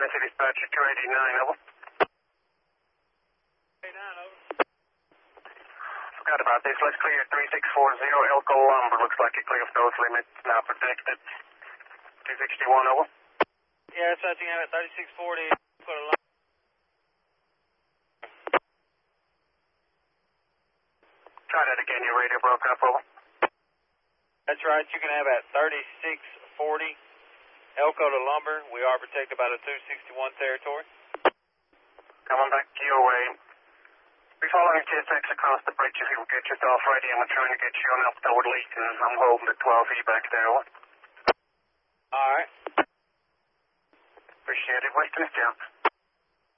Taxi dispatcher 289, over. 89, over. Forgot about this. Let's clear 3640 Elko Lumber. Looks like you clear those limits. Now protected. 261, over. Yeah, that's right. You have it 3640. Put a line. Try that again. Your radio broke up, over. That's right. You can have at 3640 Elko to Lumber. We are protected by the 261 territory. Coming back to your way. We're following TSX across the bridge. If you will get yourself ready, I'm trying to get you on up toward Leeton. I'm holding the 12E back there, over. All right. Appreciate it. Western Jump.